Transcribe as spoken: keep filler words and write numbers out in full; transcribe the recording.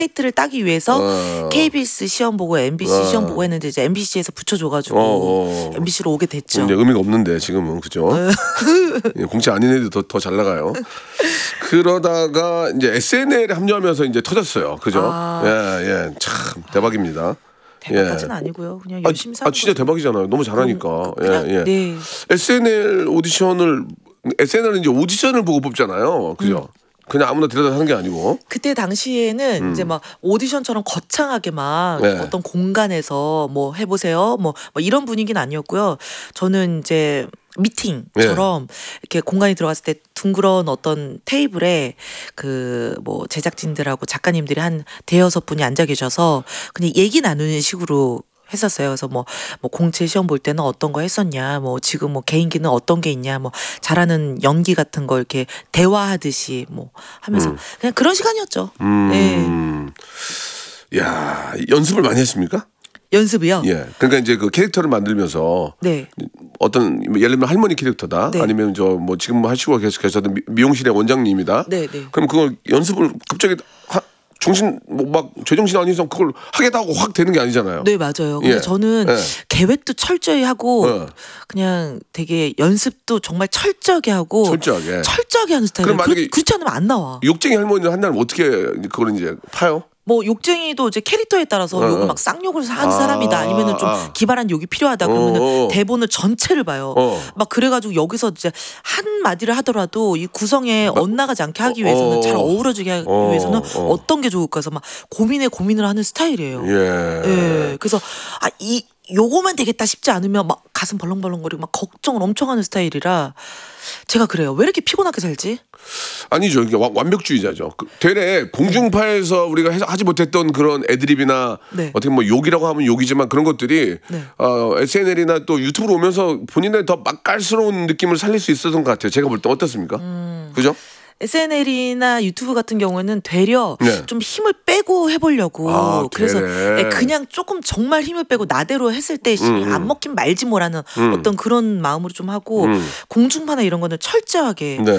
타이틀을 따기 위해서 어. 케이비에스 시험 보고 엠비씨 어. 시험 보고 했는데 이제 엠비씨에서 붙여줘가지고 어, 어. 엠비씨로 오게 됐죠. 이제 의미가 없는데 지금은 그죠? 예, 공채 아닌 애들 더 더 잘 나가요. 그러다가 이제 에스엔엘에 합류하면서 이제 터졌어요. 그죠? 아. 예, 예, 참 대박입니다. 대박까지는 예. 아니고요. 그냥 열심히 아, 사는 아 진짜 거죠. 대박이잖아요. 너무 잘하니까. 그냥, 예, 예. 네. 에스엔엘 오디션을 에스엔엘은 이제 오디션을 보고 뽑잖아요. 그죠? 음. 그냥 아무나 데려다 하는 게 아니고. 그때 당시에는 음. 이제 막 오디션처럼 거창하게 막 네. 어떤 공간에서 뭐 해보세요. 뭐, 뭐 이런 분위기는 아니었고요. 저는 이제 미팅처럼 네. 이렇게 공간에 들어갔을 때 둥그런 어떤 테이블에 그 뭐 제작진들하고 작가님들이 한 대여섯 분이 앉아 계셔서 그냥 얘기 나누는 식으로 했었어요. 그래서 뭐, 뭐 공채 시험 볼 때는 어떤 거 했었냐, 뭐 지금 뭐 개인기는 어떤 게 있냐, 뭐 잘하는 연기 같은 거 이렇게 대화하듯이 뭐 하면서 음. 그냥 그런 시간이었죠. 음. 네. 야, 연습을 많이 했습니까? 연습이요? 예. 그러니까 이제 그 캐릭터를 만들면서 네. 어떤 예를 들면 할머니 캐릭터다, 네. 아니면 저 뭐 지금 하시고 계셨던 미용실의 원장님이다. 네, 네. 그럼 그걸 연습을 갑자기 하, 정신 뭐 막 제정신 아닌 이상 그걸 하겠다고 확 되는 게 아니잖아요. 네, 맞아요. 근데 예. 저는 예. 계획도 철저히 하고 예. 그냥 되게 연습도 정말 철저하게 하고 철저하게 철저하게 하는 스타일이에요. 그럼 만약에 그, 그렇지 않으면 안 나와. 욕쟁이 할머니를 한다면 어떻게 그걸 이제 파요? 뭐 욕쟁이도 이제 캐릭터에 따라서 어, 욕을 막 쌍욕을 하는 아, 사람이다, 아니면은 좀 아. 기발한 욕이 필요하다 그러면은 어, 대본을 전체를 봐요. 어. 막 그래가지고 여기서 이제 한 마디를 하더라도 이 구성에 어, 엇나가지 않게 하기 위해서는 어, 잘 어우러지게 하기 어, 위해서는 어. 어떤 게 좋을까 해서 막 고민에 고민을 하는 스타일이에요. 예. 예. 그래서 아, 이 요거만 되겠다 싶지 않으면 막 가슴 벌렁벌렁거리고 막 걱정을 엄청 하는 스타일이라 제가 그래요. 왜 이렇게 피곤하게 살지? 아니죠. 이게 완벽주의자죠. 되레 공중파에서 우리가 하지 못했던 그런 애드립이나 네. 어떻게 뭐 욕이라고 하면 욕이지만 그런 것들이 네. 어, 에스엔엘이나 또 유튜브로 오면서 본인의 더 맛깔스러운 느낌을 살릴 수 있었던 것 같아요. 제가 볼 때 어떻습니까? 음. 그죠? 에스엔엘이나 유튜브 같은 경우는 되려 네. 좀 힘을 빼고 해보려고 아, 그래서 그냥 조금 정말 힘을 빼고 나대로 했을 때 음, 안 먹긴 말지 뭐라는 음. 어떤 그런 마음으로 좀 하고 음. 공중파나 이런 거는 철저하게 네.